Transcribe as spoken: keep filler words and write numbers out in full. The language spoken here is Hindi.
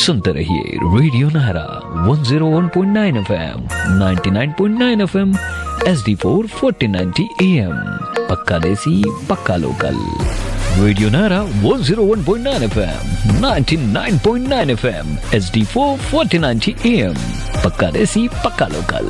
सुनते रहिए radio Naira one zero one point nine FM, ninety nine point nine FM, H D four fourteen ninety am. पक्का देसी पक्का local. Radio Naira one zero one point nine FM, ninety nine point nine FM, H D four fourteen ninety am. पक्का देसी पक्का लोकल।